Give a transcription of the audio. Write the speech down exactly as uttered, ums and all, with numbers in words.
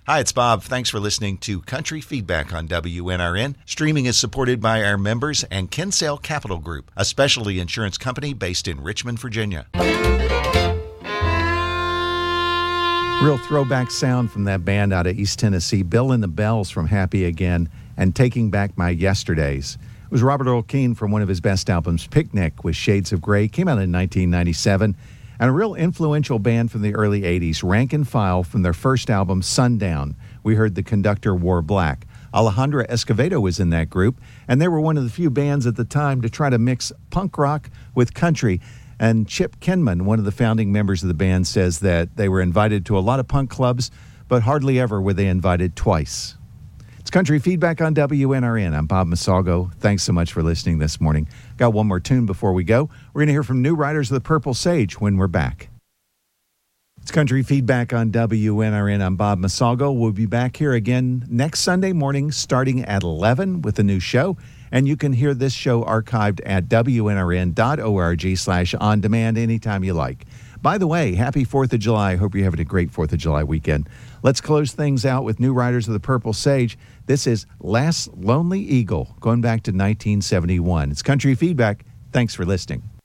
Hi, it's Bob. Thanks for listening to Country Feedback on W N R N. Streaming is supported by our members and Kinsale Capital Group, a specialty insurance company based in Richmond, Virginia. Real throwback sound from that band out of East Tennessee, Bill and the Bells from Happy Again and Taking Back My Yesterdays. It was Robert Earl Keen from one of his best albums, Picnic with Shades of Grey, came out in nineteen ninety-seven. And a real influential band from the early eighties, Rank and File, from their first album, Sundown. We heard The Conductor Wore Black. Alejandra Escovedo was in that group, and they were one of the few bands at the time to try to mix punk rock with country. And Chip Kinman, one of the founding members of the band, says that they were invited to a lot of punk clubs, but hardly ever were they invited twice. It's Country Feedback on W N R N. I'm Bob Masalgo. Thanks so much for listening this morning. Got one more tune before we go. We're going to hear from New Riders of the Purple Sage when we're back. It's Country Feedback on W N R N. I'm Bob Masalgo. We'll be back here again next Sunday morning starting at eleven with a new show. And you can hear this show archived at W N R N dot org slash on demand anytime you like. By the way, happy fourth of July. I hope you're having a great fourth of July weekend. Let's close things out with New Riders of the Purple Sage. This is Last Lonely Eagle, going back to nineteen seventy-one. It's Country Feedback. Thanks for listening.